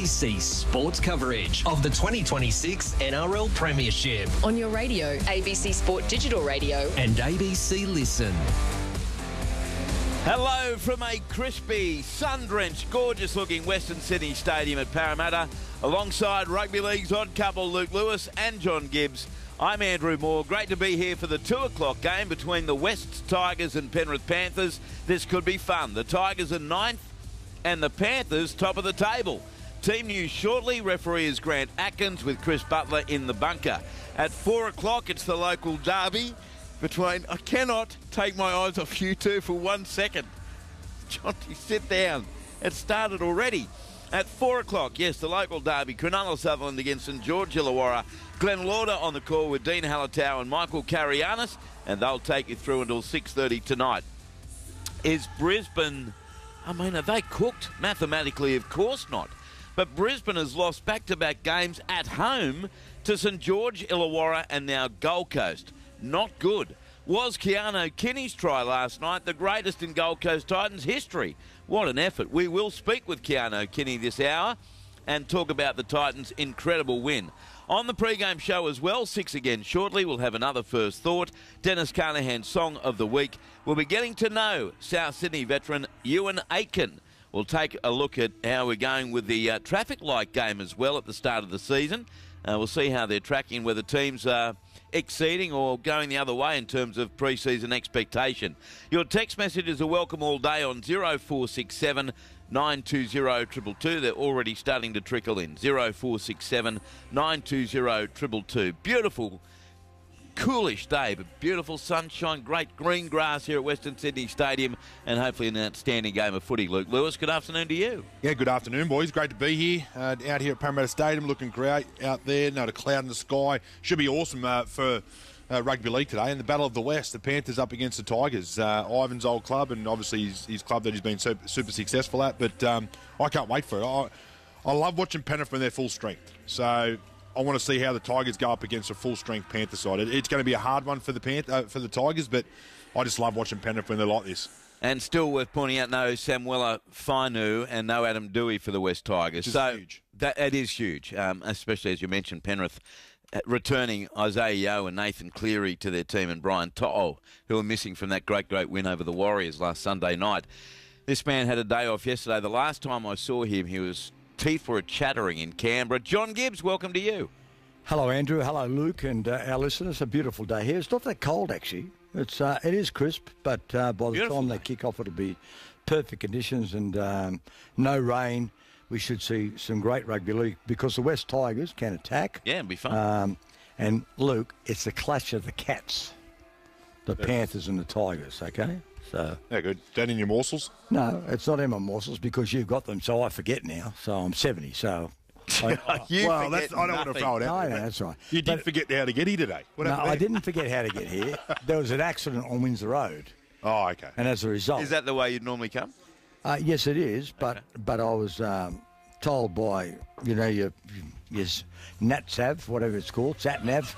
ABC Sports coverage of the 2026 NRL Premiership On your radio, ABC Sport Digital Radio. and ABC Listen. Hello from a crispy, sun-drenched, gorgeous-looking Western Sydney Stadium at Parramatta, alongside Rugby League's odd couple Luke Lewis and John Gibbs. I'm Andrew Moore. Great to be here for the 2 o'clock game between the Wests Tigers and Penrith Panthers. This could be fun. The Tigers are 9th and the Panthers top of the table. Team news shortly. Referee is Grant Atkins with Chris Butler in the bunker. At 4 o'clock, it's the local derby between... I cannot take my eyes off you two for 1 second. Jonty, sit down. It started already. At 4 o'clock, yes, the local derby, Cronulla Sutherland against St George Illawarra. Glenn Lauder on the call with Dean Hallertau and Michael Carianis, and they'll take you through until 6:30 tonight. Is Brisbane... I mean, are they cooked? Mathematically, of course not. But Brisbane has lost back-to-back games at home to St George Illawarra and now Gold Coast. Not good. Was Keanu Kinney's try last night the greatest in Gold Coast Titans history? What an effort. We will speak with Keanu Kinney this hour and talk about the Titans' incredible win. On the pre-game show as well, 6 again shortly, we'll have another First Thought. Dennis Carnahan's Song of the Week. We'll be getting to know South Sydney veteran Ewan Aitken. We'll take a look at how we're going with the traffic light game as well at the start of the season. We'll see how they're tracking, whether teams are exceeding or going the other way in terms of pre-season expectation. Your text messages are welcome all day on 0467 920 222. They're already starting to trickle in. 0467 920 222. Beautiful, coolish day, but beautiful sunshine, great green grass here at Western Sydney Stadium, and hopefully an outstanding game of footy. Luke Lewis, good afternoon to you. Yeah, good afternoon, boys. Great to be here, out here at Parramatta Stadium, looking great out there. Not a cloud in the sky. Should be awesome for Rugby League today. And the Battle of the West, the Panthers up against the Tigers. Ivan's old club, and obviously his club that he's been super successful at. But I can't wait for it. I love watching Penrith when they're full strength. So I want to see how the Tigers go up against a full-strength Panther side. It's going to be a hard one for the Tigers, but I just love watching Penrith when they're like this. And still worth pointing out, no Samuela Fainu and no Adam Dewey for the West Tigers. Which is so huge. It is huge, especially as you mentioned, Penrith returning Isaiah Yeo and Nathan Cleary to their team, and Brian To'o, who are missing from that great win over the Warriors last Sunday night. This man had a day off yesterday. The last time I saw him, his teeth were chattering in Canberra. John Gibbs, welcome to you. Hello, Andrew. Hello, Luke, and our listeners. A beautiful day here. It's not that cold, actually. It is crisp, but by the Beautiful time they kick off, it'll be perfect conditions and no rain. We should see some great rugby league because the West Tigers can attack. Yeah, it'll be fun. And, Luke, it's the clash of the cats, the Panthers and the Tigers, okay? So Yeah, good. That in your morsels? no, it's not in my morsels because you've got them, so I forget now. So I'm 70, so... You I forget don't want to nothing. throw it out No, there. no, that's right. You did forget how to get here today. What No, happened I there? didn't forget how to get here. There was an accident on Windsor Road, Oh, okay. and as a result... Is that the way you'd normally come? Yes, it is, but I was told by, your NatSav, whatever it's called, SatNav,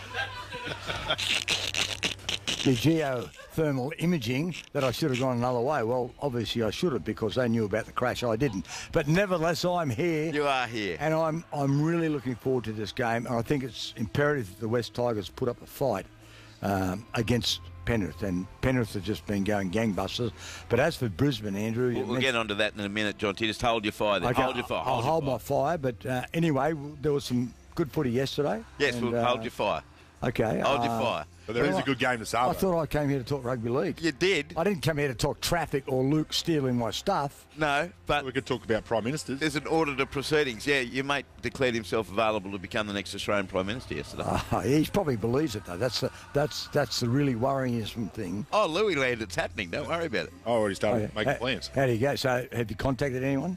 the geothermal imaging, that I should have gone another way. Well, obviously I should have because they knew about the crash. I didn't. But nevertheless, I'm here. You are here. And I'm really looking forward to this game, and I think it's imperative that the West Tigers put up a fight against Penrith, and Penrith have just been going gangbusters. But as for Brisbane, Andrew... We'll get onto that in a minute, John. Just hold your fire there. Okay, Hold your fire. I'll hold my fire, but anyway, there was some good footy yesterday. Yes, and, we'll hold your fire. Okay. Hold your fire. But there is a good game to start I with. thought I came here to talk rugby league. You did? I didn't come here to talk traffic or Luke stealing my stuff. No, but We could talk about Prime Ministers. there's an order to proceedings. Yeah, your mate declared himself available to become the next Australian Prime Minister yesterday. He probably believes it though. That's the really worrying thing. Oh, Louis Land, it's happening. Don't worry about it. I already started Okay. making plans. How do you go? So have you contacted anyone?